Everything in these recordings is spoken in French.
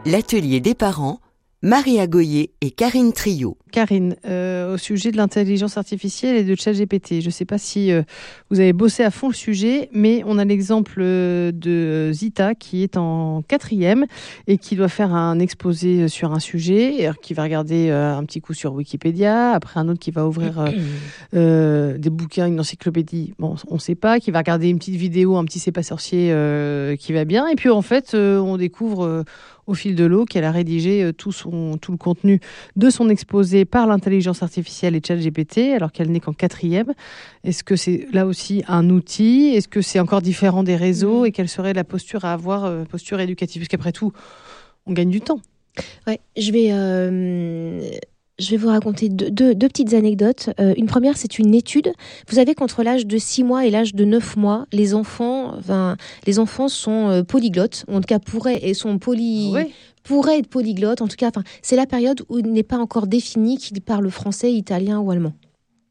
L'atelier des parents, Maria Goyer et Karine Trio. Karine, au sujet de l'intelligence artificielle et de ChatGPT, je ne sais pas si vous avez bossé à fond le sujet, mais on a l'exemple de Zita qui est en 4e et qui doit faire un exposé sur un sujet, qui va regarder un petit coup sur Wikipédia, après un autre qui va ouvrir des bouquins, une encyclopédie, bon, on ne sait pas, qui va regarder une petite vidéo, un petit C'est pas sorcier qui va bien, et puis en fait, on découvre au fil de l'eau qu'elle a rédigé tout le contenu de son exposé par l'intelligence artificielle et ChatGPT, alors qu'elle n'est qu'en 4e. Est-ce que c'est là aussi un outil ? Est-ce que c'est encore différent des réseaux ? Et quelle serait la posture à avoir, posture éducative ? Parce qu'après tout, on gagne du temps. Ouais, je vais vous raconter deux petites anecdotes. Une première, c'est une étude. Vous savez qu'entre l'âge de 6 mois et l'âge de 9 mois, les enfants sont polyglottes. En tout cas, pourraient être polyglottes. En tout cas, c'est la période où il n'est pas encore défini qu'ils parlent français, italien ou allemand.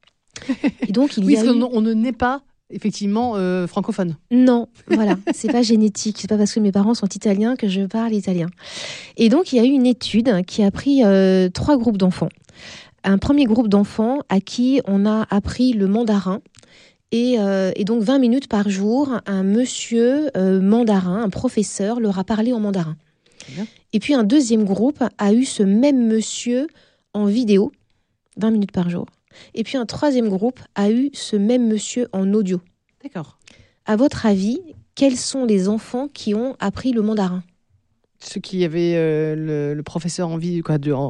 Et donc, on ne naît pas effectivement francophone. Non, voilà, c'est pas génétique, c'est pas parce que mes parents sont italiens que je parle italien. Et donc il y a eu une étude qui a pris 3 groupes d'enfants. Un premier groupe d'enfants à qui on a appris le mandarin et donc 20 minutes par jour, un monsieur mandarin, un professeur leur a parlé en mandarin. Bien. Et puis un deuxième groupe a eu ce même monsieur en vidéo, 20 minutes par jour. Et puis un troisième groupe a eu ce même monsieur en audio. D'accord. À votre avis, quels sont les enfants qui ont appris le mandarin ? Ceux qui avaient le professeur en vrai ?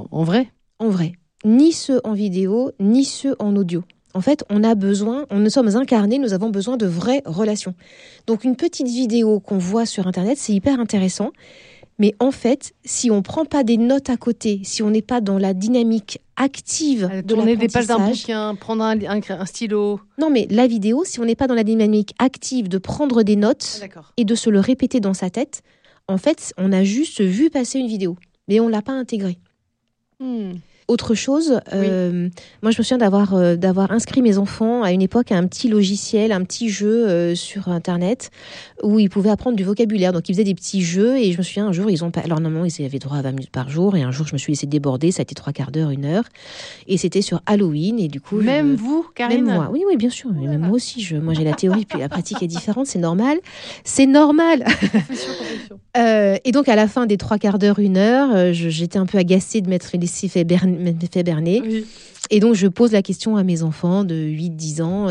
En vrai. Ni ceux en vidéo, ni ceux en audio. En fait, nous sommes incarnés, nous avons besoin de vraies relations. Donc une petite vidéo qu'on voit sur Internet, c'est hyper intéressant. Mais en fait, si on ne prend pas des notes à côté, si on n'est pas dans la dynamique active de tourner l'apprentissage... des pages d'un bouquin, prendre un stylo... Non, mais la vidéo, si on n'est pas dans la dynamique active de prendre des notes et de se le répéter dans sa tête, en fait, on a juste vu passer une vidéo, mais on ne l'a pas intégrée. Autre chose, moi je me souviens d'avoir inscrit mes enfants à une époque à un petit logiciel, un petit jeu sur Internet où ils pouvaient apprendre du vocabulaire. Donc ils faisaient des petits jeux et je me souviens un jour, alors normalement ils avaient droit à 20 minutes par jour et un jour je me suis laissée déborder, ça a été 3/4 d'heure, 1 heure et c'était sur Halloween et du coup... vous, Karine ? Même moi, oui bien sûr, voilà. Même moi aussi, moi j'ai la théorie puis la pratique est différente, c'est normal. C'est normal. Confession. Et donc à la fin des 3/4 d'heure, 1 heure, j'étais un peu agacée de m'être laissée fait berner. Oui. Et donc, je pose la question à mes enfants de 8-10 ans.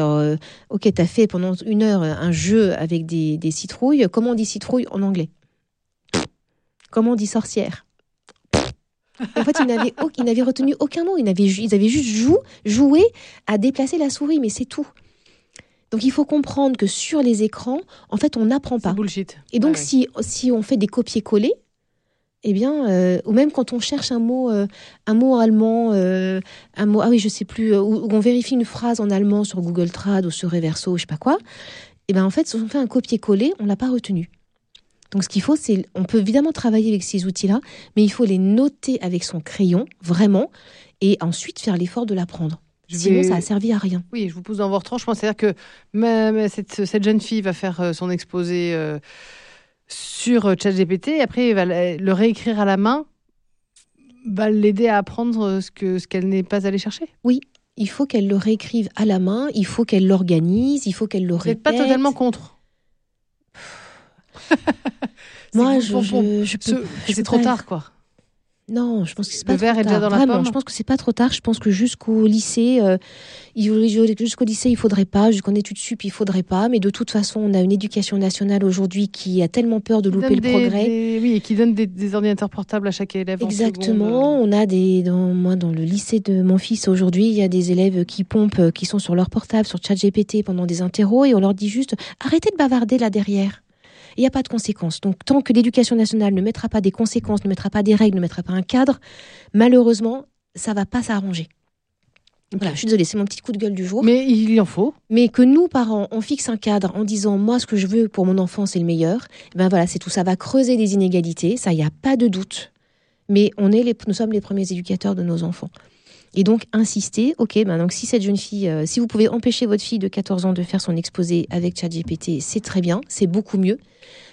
Ok, t'as fait pendant 1 heure un jeu avec des citrouilles. Comment on dit citrouille en anglais ? Comment on dit sorcière ? En fait, ils n'avaient retenu aucun mot. Ils avaient juste joué à déplacer la souris, mais c'est tout. Donc, il faut comprendre que sur les écrans, en fait, on n'apprend pas. C'est bullshit. Et donc, si on fait des copier-coller, eh bien, ou même quand on cherche un mot allemand, je sais plus, ou on vérifie une phrase en allemand sur Google Trad ou sur Reverso, je sais pas quoi, eh bien, en fait, si on fait un copier-coller, on l'a pas retenu. Donc, ce qu'il faut, on peut évidemment travailler avec ces outils-là, mais il faut les noter avec son crayon, vraiment, et ensuite faire l'effort de l'apprendre. Sinon, ça a servi à rien. Oui, je vous pousse dans vos retranchements. C'est-à-dire que cette jeune fille va faire son exposé sur ChatGPT, et après, elle va le réécrire à la main, va l'aider à apprendre ce qu'elle n'est pas allée chercher. Oui, il faut qu'elle le réécrive à la main, il faut qu'elle l'organise, il faut qu'elle le répète. Vous n'êtes pas totalement contre. Moi, je peux. C'est trop tard, quoi. Non, je pense que c'est pas trop Le tard. verre est déjà dans la Vraiment, pomme. je pense que c'est pas trop tard. Je pense que jusqu'au lycée, il faudrait pas. Jusqu'en études sup, il faudrait pas. Mais de toute façon, on a une éducation nationale aujourd'hui qui a tellement peur de louper le progrès. Et qui donne des ordinateurs portables à chaque élève. Exactement. On a dans le lycée de mon fils aujourd'hui, il y a des élèves qui sont sur leur portable, sur ChatGPT pendant des interros, et on leur dit juste arrêtez de bavarder là derrière. Il n'y a pas de conséquences. Donc, tant que l'éducation nationale ne mettra pas des conséquences, ne mettra pas des règles, ne mettra pas un cadre, malheureusement, ça ne va pas s'arranger. Okay. Voilà, je suis désolée, c'est mon petit coup de gueule du jour. Mais il en faut. Mais que nous, parents, on fixe un cadre en disant « moi, ce que je veux pour mon enfant, c'est le meilleur », ben voilà, c'est tout. Ça va creuser des inégalités, ça, il n'y a pas de doute. Mais nous sommes les premiers éducateurs de nos enfants. Et donc, insister, donc si cette jeune fille, si vous pouvez empêcher votre fille de 14 ans de faire son exposé avec ChatGPT, c'est très bien, c'est beaucoup mieux.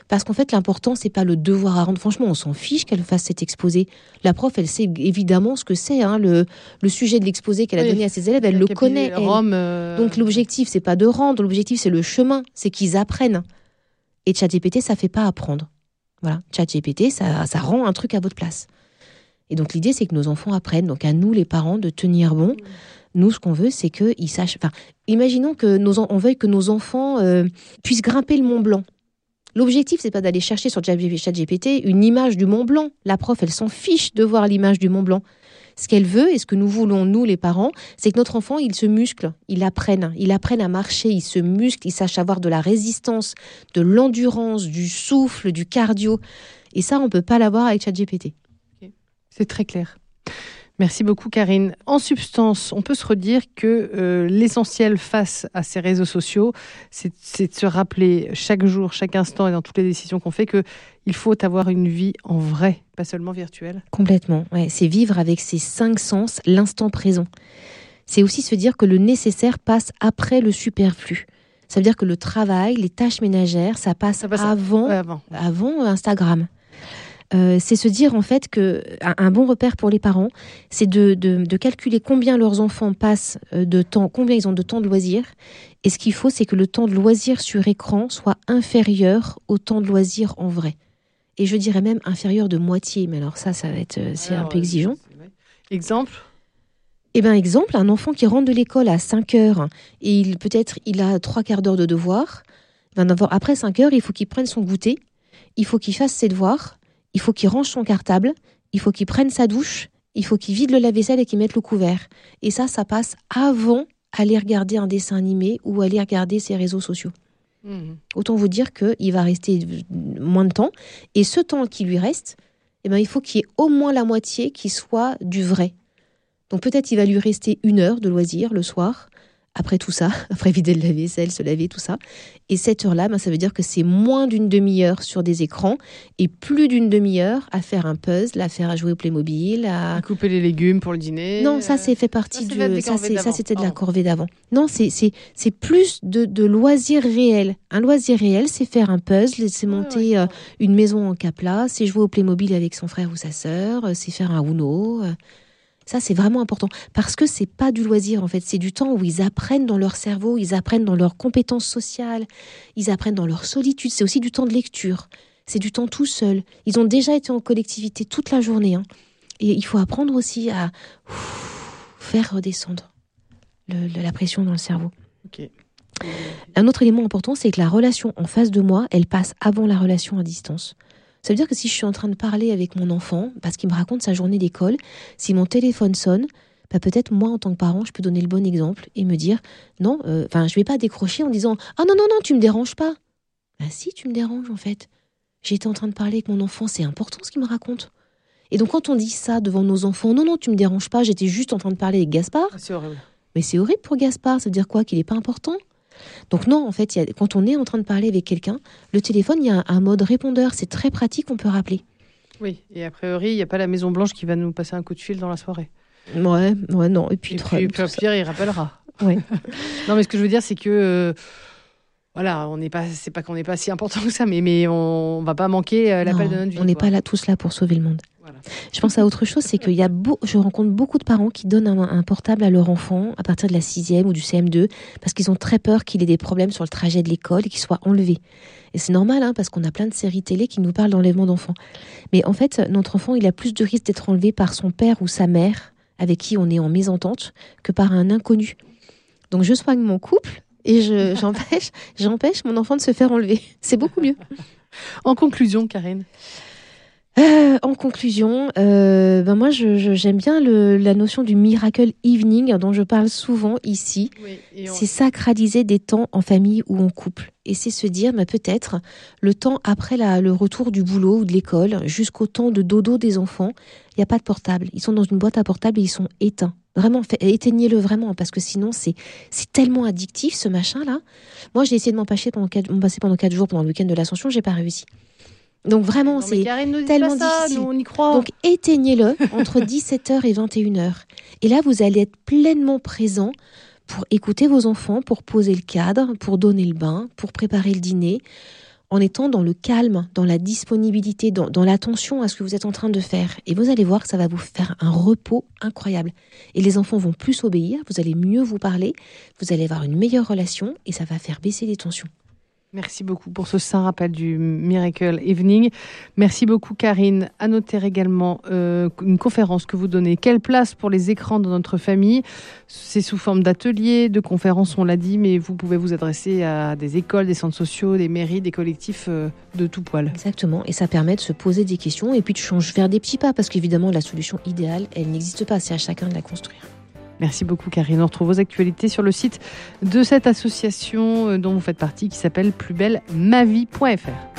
Parce qu'en fait, l'important, c'est pas le devoir à rendre. Franchement, on s'en fiche qu'elle fasse cet exposé. La prof, elle sait évidemment ce que c'est, hein, le sujet de l'exposé qu'elle a donné à ses élèves. Elle le connaît, elle. Donc, l'objectif, c'est pas de rendre. L'objectif, c'est le chemin. C'est qu'ils apprennent. Et ChatGPT, ça fait pas apprendre. Voilà. ChatGPT, ça rend un truc à votre place. Et donc, l'idée, c'est que nos enfants apprennent. Donc, à nous, les parents, de tenir bon. Nous, ce qu'on veut, c'est qu'ils sachent... Enfin, imaginons on veuille que nos enfants puissent grimper le Mont Blanc. L'objectif, c'est pas d'aller chercher sur ChatGPT une image du Mont Blanc. La prof, elle s'en fiche de voir l'image du Mont Blanc. Ce qu'elle veut, et ce que nous voulons, nous, les parents, c'est que notre enfant, il se muscle, il apprenne à marcher, il se muscle, il sache avoir de la résistance, de l'endurance, du souffle, du cardio. Et ça, on peut pas l'avoir avec ChatGPT. Okay. C'est très clair. Merci beaucoup, Karine. En substance, on peut se redire que l'essentiel face à ces réseaux sociaux, c'est de se rappeler chaque jour, chaque instant et dans toutes les décisions qu'on fait qu'il faut avoir une vie en vrai, pas seulement virtuelle. Complètement. Ouais, c'est vivre avec ses 5 sens, l'instant présent. C'est aussi se dire que le nécessaire passe après le superflu. Ça veut dire que le travail, les tâches ménagères, ça passe avant Instagram. C'est se dire en fait que un bon repère pour les parents, c'est de calculer combien leurs enfants passent de temps, combien ils ont de temps de loisirs. Et ce qu'il faut, c'est que le temps de loisirs sur écran soit inférieur au temps de loisirs en vrai. Et je dirais même inférieur de moitié. Mais alors ça va être un peu exigeant. Exemple ? Exemple, un enfant qui rentre de l'école à 5 heures et il a 3/4 d'heure de devoir. Après 5 heures, il faut qu'il prenne son goûter, il faut qu'il fasse ses devoirs. Il faut qu'il range son cartable, il faut qu'il prenne sa douche, il faut qu'il vide le lave-vaisselle et qu'il mette le couvert. Et ça passe avant aller regarder un dessin animé ou aller regarder ses réseaux sociaux. Autant vous dire qu'il va rester moins de temps. Et ce temps qui lui reste, il faut qu'il y ait au moins la moitié qui soit du vrai. Donc peut-être il va lui rester 1 heure de loisir le soir, après tout ça, après vider le lave-vaisselle, se laver, tout ça. Et cette heure-là, ça veut dire que c'est moins d'une demi-heure sur des écrans et plus d'une demi-heure à faire un puzzle, à faire à jouer au Playmobil, à couper les légumes pour le dîner. Non, ça c'est fait partie ça c'était de la corvée d'avant. Non, c'est plus de loisirs réels. Un loisir réel, c'est faire un puzzle, c'est monter une maison en Capla, c'est jouer au Playmobil avec son frère ou sa sœur, c'est faire un Uno. Ça, c'est vraiment important. Parce que c'est pas du loisir, en fait. C'est du temps où ils apprennent dans leur cerveau, ils apprennent dans leurs compétences sociales, ils apprennent dans leur solitude. C'est aussi du temps de lecture. C'est du temps tout seul. Ils ont déjà été en collectivité toute la journée. Hein. Et il faut apprendre aussi à faire redescendre la pression dans le cerveau. Okay. Un autre élément important, c'est que la relation en face de moi, elle passe avant la relation à distance. Ça veut dire que si je suis en train de parler avec mon enfant, parce qu'il me raconte sa journée d'école, si mon téléphone sonne, peut-être moi, en tant que parent, je peux donner le bon exemple et me dire non, je vais pas décrocher en disant « Ah non, tu me déranges pas !» Si, tu me déranges en fait. J'étais en train de parler avec mon enfant, c'est important ce qu'il me raconte. Et donc quand on dit ça devant nos enfants, non, tu me déranges pas, j'étais juste en train de parler avec Gaspard. C'est horrible. Mais c'est horrible pour Gaspard, ça veut dire quoi? Qu'il est pas important? Donc non, en fait, quand on est en train de parler avec quelqu'un, le téléphone, il y a un mode répondeur. C'est très pratique, on peut rappeler. Oui, et a priori, il n'y a pas la Maison Blanche qui va nous passer un coup de fil dans la soirée. Ouais, non. Et puis au pire, il rappellera. Ouais. Non, mais ce que je veux dire, c'est que... voilà, c'est pas qu'on n'est pas si important que ça, mais on va pas manquer l'appel de notre vie. On n'est pas tous là pour sauver le monde. Voilà. Je pense à autre chose, c'est que je rencontre beaucoup de parents qui donnent un portable à leur enfant à partir de la 6e ou du CM2 parce qu'ils ont très peur qu'il ait des problèmes sur le trajet de l'école et qu'il soit enlevé. Et c'est normal, parce qu'on a plein de séries télé qui nous parlent d'enlèvement d'enfants. Mais en fait, notre enfant, il a plus de risques d'être enlevé par son père ou sa mère avec qui on est en mésentente que par un inconnu. Donc je soigne mon couple et j'empêche mon enfant de se faire enlever. C'est beaucoup mieux. En conclusion, Karine. En conclusion, moi j'aime bien la notion du miracle evening dont je parle souvent ici. Oui, c'est sacraliser des temps en famille ou en couple. Et c'est se dire, peut-être, le temps après le retour du boulot ou de l'école, jusqu'au temps de dodo des enfants, il n'y a pas de portable. Ils sont dans une boîte à portable et ils sont éteints. Vraiment, éteignez-le vraiment, parce que sinon c'est tellement addictif ce machin-là. Moi j'ai essayé de m'en passer pendant 4 jours pendant le week-end de l'Ascension, j'ai pas réussi. Donc vraiment, c'est tellement difficile. Nous, on y croit. Donc éteignez-le entre 17h et 21h. Et là, vous allez être pleinement présent pour écouter vos enfants, pour poser le cadre, pour donner le bain, pour préparer le dîner. en étant dans le calme, dans la disponibilité, dans l'attention à ce que vous êtes en train de faire. Et vous allez voir que ça va vous faire un repos incroyable. Et les enfants vont plus obéir, vous allez mieux vous parler, vous allez avoir une meilleure relation et ça va faire baisser les tensions. Merci beaucoup pour ce saint rappel du Miracle Evening. Merci beaucoup Karine. À noter également une conférence que vous donnez. Quelle place pour les écrans dans notre famille ? C'est sous forme d'ateliers, de conférences, on l'a dit, mais vous pouvez vous adresser à des écoles, des centres sociaux, des mairies, des collectifs de tout poil. Exactement, et ça permet de se poser des questions et puis de faire des petits pas, parce qu'évidemment la solution idéale, elle n'existe pas, c'est à chacun de la construire. Merci beaucoup Karine. On retrouve vos actualités sur le site de cette association dont vous faites partie qui s'appelle plusbellemavie.fr.